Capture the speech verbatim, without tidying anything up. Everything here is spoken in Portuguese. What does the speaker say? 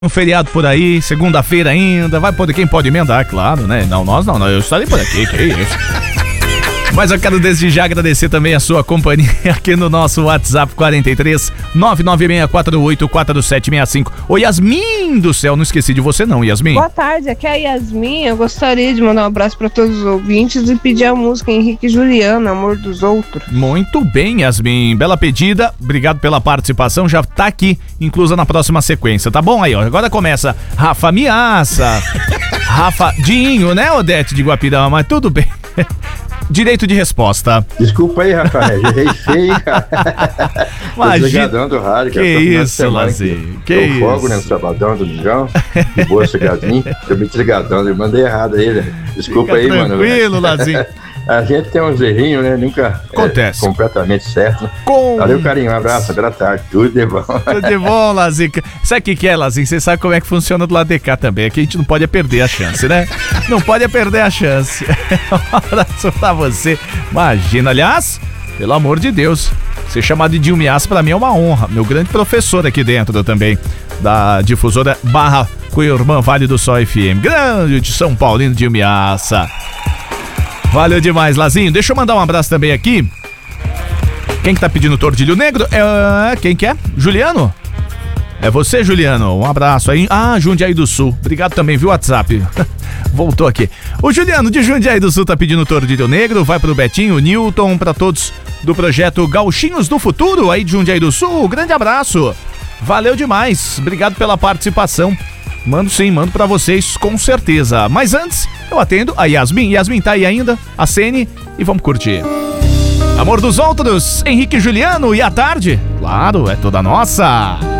Um feriado por aí, segunda-feira ainda, vai poder, quem pode emendar, claro, né? Não, nós não, não, eu estarei por aqui, que isso. Mas eu quero desde já agradecer também a sua companhia aqui no nosso WhatsApp quarenta e três, nove nove seis quatro oito, quatro sete seis cinco. Ô Yasmin do céu, não esqueci de você não, Yasmin. Boa tarde, aqui é a Yasmin. Eu gostaria de mandar um abraço para todos os ouvintes e pedir a música Henrique e Juliano, Amor dos Outros. Muito bem, Yasmin, bela pedida, obrigado pela participação, já tá aqui, inclusa na próxima sequência, tá bom? Aí, ó, agora começa Rafa Miaça, Rafa Dinho, né, Odete de Guapirama, mas tudo bem. Direito de resposta. Desculpa aí, Rafael, errei feio, cara. Imagina. Desligadão do rádio. Que isso, Lazinho. Que Tô isso. fogo, né, no sabadão, domingão. De boa, chegadinho. Eu me desligadão, eu mandei errado aí, velho. Desculpa Fica aí, mano. Tranquilo, Lazinho. A gente tem uns errinhos, né? Nunca acontece. É completamente certo. Com... Valeu, carinho. Um abraço, boa tarde. Tudo de bom. Tudo de bom, Lazinho. Sabe o que, que é, Lazinho? Você sabe como é que funciona do lado de cá também. Aqui a gente não pode é perder a chance, né? Não pode é perder a chance. Um abraço pra você. Imagina, aliás, pelo amor de Deus, ser chamado de Dilmiaça pra mim é uma honra. Meu grande professor aqui dentro também, da difusora Barra Cuiabá Vale do Sol F M. Grande de São Paulino Dilmiaça. Valeu demais, Lazinho. Deixa eu mandar um abraço também aqui. Quem que tá pedindo tordilho negro? É, quem que é? Juliano? É você, Juliano? Um abraço aí. Ah, Jundiaí do Sul. Obrigado também, viu, WhatsApp? Voltou aqui. O Juliano de Jundiaí do Sul tá pedindo tordilho negro. Vai pro Betinho, Newton, pra todos do projeto Gauchinhos do Futuro aí de Jundiaí do Sul. Grande abraço. Valeu demais. Obrigado pela participação. Mando sim, mando pra vocês, com certeza. Mas antes, eu atendo a Yasmin. Yasmin tá aí ainda, a Sene, e vamos curtir. Amor dos Outros, Henrique e Juliano, e à tarde? Claro, é toda nossa.